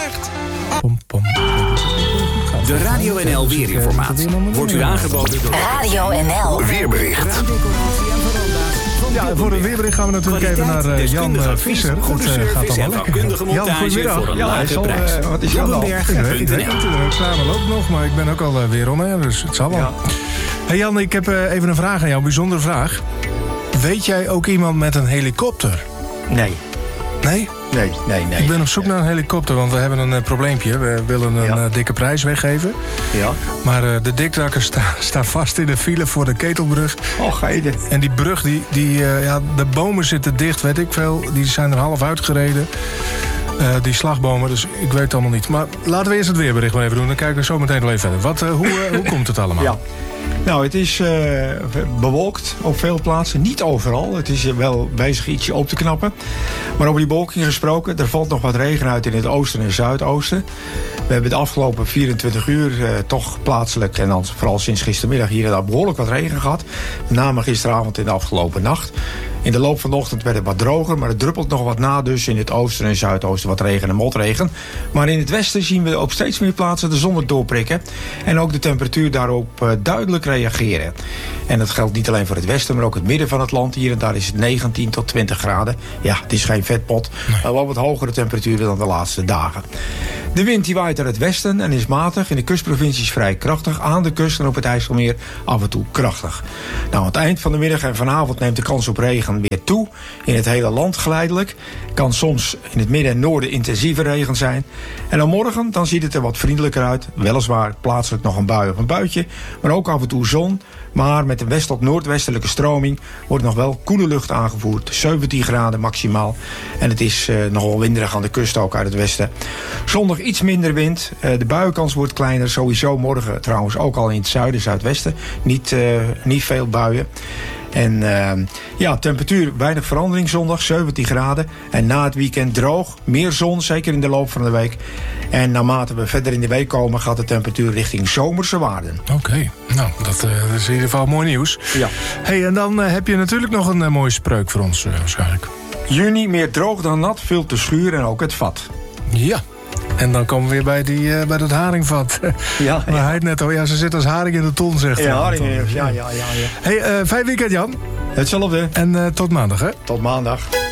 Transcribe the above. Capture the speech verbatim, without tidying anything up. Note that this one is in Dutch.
Weerbericht. Pom, pom. De Radio N L weerinformatie wordt u aangeboden door Radio N L Weerbericht. Ja, voor een weerbericht gaan we natuurlijk even naar uh, Jan uh, Visser. Het uh, gaat allemaal lekker. Jan, goedemiddag. Ja, hij zal, uh, wat is Jan al? Ik weet het natuurlijk, samen ook nog, maar ik ben ook al uh, weer om, hè, dus het zal wel. Ja. Hey Jan, ik heb uh, even een vraag aan jou, een bijzondere vraag. Weet jij ook iemand met een helikopter? Nee. Nee? Nee, nee, nee. Ik ben op zoek naar een helikopter, want we hebben een uh, probleempje. We willen een ja. uh, dikke prijs weggeven. Ja. Maar uh, de dikdakkers staan sta vast in de file voor de Ketelbrug. Oh, geide. En die brug, die, die, uh, ja, de bomen zitten dicht, weet ik veel. Die zijn er half uitgereden. Uh, die slagbomen, dus ik weet het allemaal niet. Maar laten we eerst het weerbericht maar even doen. Dan kijken we zo meteen wel even verder. Wat, uh, hoe, uh, hoe komt het allemaal? Ja. Nou, het is uh, bewolkt op veel plaatsen. Niet overal. Het is wel bezig ietsje op te knappen. Maar over die bewolking gesproken, er valt nog wat regen uit in het oosten en zuidoosten. We hebben de afgelopen vierentwintig uur uh, toch plaatselijk, en dan vooral sinds gistermiddag hier en daar behoorlijk wat regen gehad. Met name gisteravond en de afgelopen nacht. In de loop van de ochtend werd het wat droger, maar het druppelt nog wat na. Dus in het oosten en zuidoosten wat regen en motregen. Maar in het westen zien we op steeds meer plaatsen de zon doorprikken. En ook de temperatuur daarop uh, duidelijk reageren. En dat geldt niet alleen voor het westen, maar ook het midden van het land. Hier en daar is het negentien tot twintig graden. Ja, het is geen vetpot, nee. Maar wel wat hogere temperaturen dan de laatste dagen. De wind die waait uit het westen en is matig. In de kustprovincies vrij krachtig. Aan de kust en op het IJsselmeer af en toe krachtig. Nou, aan het eind van de middag en vanavond neemt de kans op regen weer toe. In het hele land geleidelijk. Kan soms in het midden en noorden intensieve regen zijn. En dan morgen dan ziet het er wat vriendelijker uit. Weliswaar plaatselijk nog een bui of een buitje. Maar ook af en toe zon. Maar met een west- tot noordwestelijke stroming wordt nog wel koele lucht aangevoerd. zeventien graden maximaal. En het is uh, nogal winderig aan de kust ook uit het westen. Zondag iets minder wind. Uh, de buienkans wordt kleiner. Sowieso morgen trouwens ook al in het zuiden, zuidwesten. Niet, uh, niet veel buien. En uh, ja, temperatuur weinig verandering zondag, zeventien graden. En na het weekend droog, meer zon, zeker in de loop van de week. En naarmate we verder in de week komen, gaat de temperatuur richting zomerse waarden. Oké, okay. nou, dat, uh, dat is in ieder geval mooi nieuws. Ja. Hey, en dan uh, heb je natuurlijk nog een uh, mooie spreuk voor ons uh, waarschijnlijk. Juni, meer droog dan nat, vult de schuur en ook het vat. Ja. En dan komen we weer bij, die, uh, bij dat haringvat. Ja, maar ja. hij net al, ja, ze zit als haring in de ton, zegt hij. Ja, haring, ja, ja, ja, ja. Hey, uh, fijn weekend, Jan. Hetzelfde. En uh, tot maandag, hè? Tot maandag.